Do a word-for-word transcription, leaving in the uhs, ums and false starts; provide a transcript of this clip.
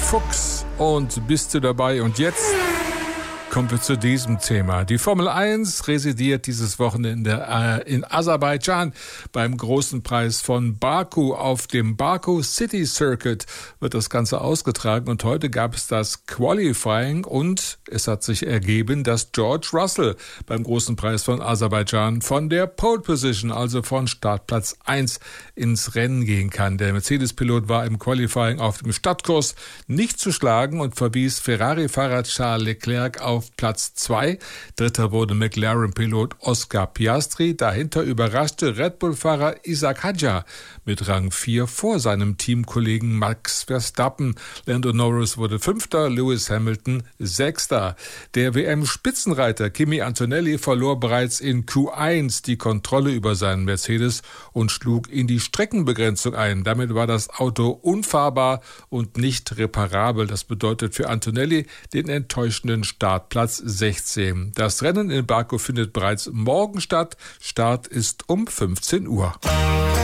Fuchs und bist du dabei? Und jetzt kommen wir zu diesem Thema. Die Formel eins residiert dieses Wochenende äh, in Aserbaidschan beim großen Preis von Baku. Auf dem Baku City Circuit wird das Ganze ausgetragen und heute gab es das Qualifying und es hat sich ergeben, dass George Russell beim großen Preis von Aserbaidschan von der Pole Position, also von Startplatz eins, ins Rennen gehen kann. Der Mercedes-Pilot war im Qualifying auf dem Stadtkurs nicht zu schlagen und verwies Ferrari-Fahrer Charles Leclerc auf Platz zwei. Dritter wurde McLaren-Pilot Oscar Piastri. Dahinter überraschte Red Bull-Fahrer Isaac Hadjar mit Rang vier vor seinem Teamkollegen Max Verstappen. Lando Norris wurde Fünfter, Lewis Hamilton Sechster. Der W M-Spitzenreiter Kimi Antonelli verlor bereits in Q eins die Kontrolle über seinen Mercedes und schlug in die Streckenbegrenzung ein. Damit war das Auto unfahrbar und nicht reparabel. Das bedeutet für Antonelli den enttäuschenden Startplatz sechzehn. Das Rennen in Baku findet bereits morgen statt. Start ist um fünfzehn Uhr.